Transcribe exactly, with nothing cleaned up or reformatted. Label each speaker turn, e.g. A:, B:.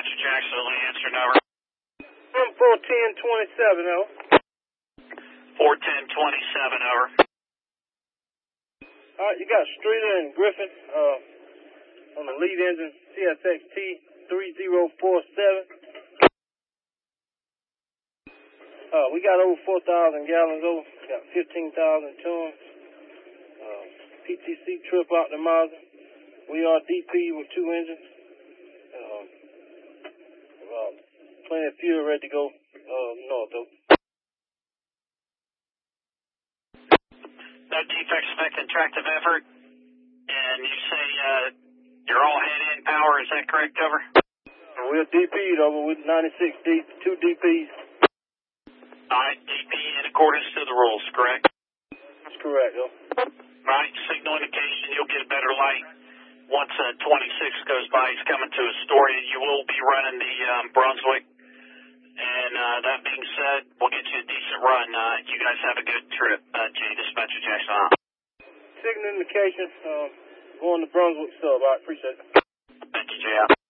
A: Dispatcher Jackson, only answering over.
B: I'm four ten twenty-seven, over.
A: four ten twenty-seven, over.
B: All right, you got Streeter and Griffin uh, on the lead engine, C S X T three zero four seven. Uh, we got over four thousand gallons over, got fifteen thousand tons. Uh, P T C trip optimizer. We are D P with two engines. Uh, uh, plenty of fuel ready to go uh, north, though.
A: No defects affecting tractive effort. And you say uh, you're all head in power, is that correct, over?
B: We're D P'd over with ninety-six D, two D Ps.
A: Alright, D P in accordance to the rules, correct?
B: That's correct, though.
A: Right, signal indication, you'll get a better light once uh, twenty-six goes by. He's coming to Astoria. You will be running the um, Brunswick. And uh, that being said, we'll get you a decent run. Uh, you guys have a good trip, uh, J. Dispatcher Jackson.
B: Signal indication, um, going to Brunswick sub. I appreciate it.
A: Thank you, J.